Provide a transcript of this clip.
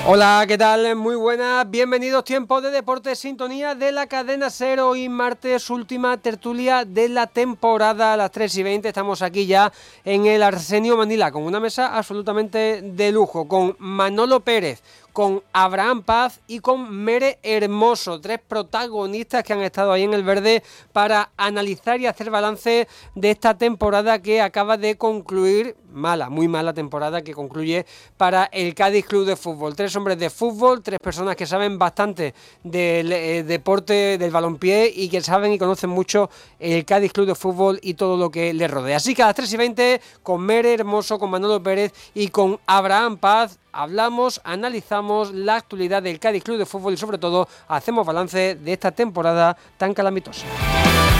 Hola, ¿qué tal? Muy buenas, bienvenidos, tiempo de deporte, sintonía de la cadena SER. Hoy martes, última tertulia de la temporada, a las 3:20, estamos aquí ya en el Arsenio Manila, con una mesa absolutamente de lujo, con Manolo Pérez, con Abraham Paz y con Mere Hermoso, tres protagonistas que han estado ahí en el verde para analizar y hacer balance de esta temporada que acaba de concluir, muy mala temporada que concluye para el Cádiz Club de Fútbol. Tres hombres de fútbol, tres personas que saben bastante del deporte, del balompié, y que saben y conocen mucho el Cádiz Club de Fútbol y todo lo que le rodea. Así que a las 3:20, con Mere Hermoso, con Manolo Pérez y con Abraham Paz, hablamos, analizamos la actualidad del Cádiz Club de Fútbol y sobre todo hacemos balance de esta temporada tan calamitosa.